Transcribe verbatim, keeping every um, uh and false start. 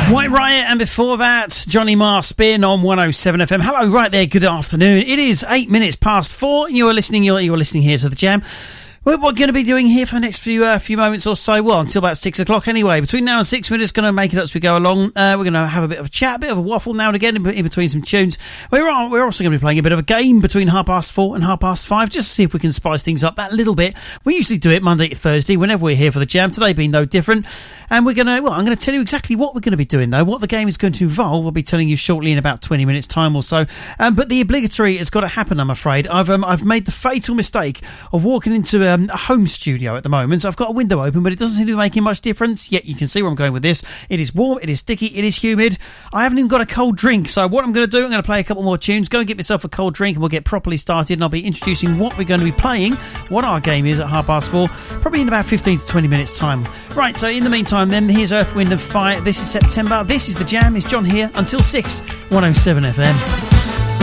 White Riot, and before that, Johnny Marr Spin on one oh seven F M. Hello, right there, good afternoon. It is eight minutes past four, and you are listening, you're, you're listening here to The Jam. What we're going to be doing here for the next few uh, few moments or so, well, until about six o'clock anyway. Between now and six, we're just going to make it up as we go along. Uh, we're going to have a bit of a chat, a bit of a waffle now and again in, in between some tunes. We're, all, we're also going to be playing a bit of a game between half past four and half past five, just to see if we can spice things up that little bit. We usually do it Monday to Thursday, whenever we're here for The Jam. Today being no different. And we're going to, well, I'm going to tell you exactly what we're going to be doing, though. What the game is going to involve, I'll be telling you shortly in about twenty minutes' time or so. Um, but the obligatory has got to happen, I'm afraid. I've um, I've made the fatal mistake of walking into um, a home studio at the moment. So I've got a window open, but it doesn't seem to be making much difference. Yet you can see where I'm going with this. It is warm, it is sticky, it is humid. I haven't even got a cold drink. So what I'm going to do, I'm going to play a couple more tunes, go and get myself a cold drink, and we'll get properly started. And I'll be introducing what we're going to be playing, what our game is at half past four, probably in about fifteen to twenty minutes time. Right, so in the meantime then, here's Earth, Wind and Fire. This is September. This is The Jam. It's John here until six, one oh seven F M.